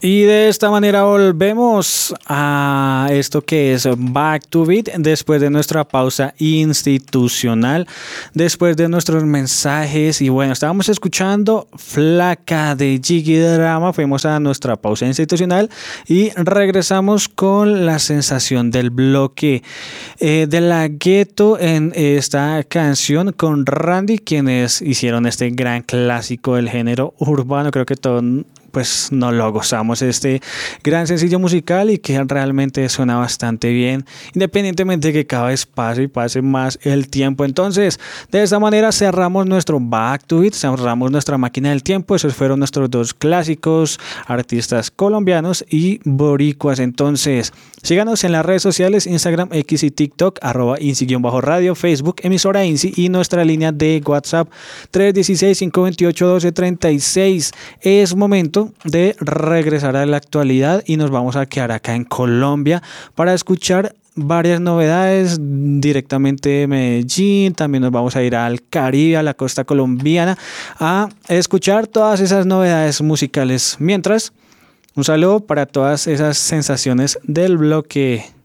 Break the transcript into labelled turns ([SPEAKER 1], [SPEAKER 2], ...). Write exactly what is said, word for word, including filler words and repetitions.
[SPEAKER 1] Y de esta manera volvemos a esto que es Back to Beat después de nuestra pausa institucional, después de nuestros mensajes. Y bueno, estábamos escuchando Flaca de Jiggy Drama, fuimos a nuestra pausa institucional y regresamos con la sensación del bloque eh, de la Ghetto en esta canción con Randy, quienes hicieron este gran clásico del género urbano. Creo que todo pues no lo gozamos, este gran sencillo musical y que realmente suena bastante bien, independientemente de que cada vez pase y pase más el tiempo. Entonces, de esta manera cerramos nuestro Back to It, cerramos nuestra máquina del tiempo. Esos fueron nuestros dos clásicos, artistas colombianos y boricuas. Entonces, síganos en las redes sociales, Instagram, X y TikTok, arroba INSI-radio, Facebook, emisora INSI y nuestra línea de WhatsApp tres uno seis, cinco dos ocho, uno dos tres seis. Es momento de regresar a la actualidad y nos vamos a quedar acá en Colombia para escuchar varias novedades directamente de Medellín. También nos vamos a ir al Caribe, a la costa colombiana, a escuchar todas esas novedades musicales. Mientras, un saludo para todas esas sensaciones del bloque.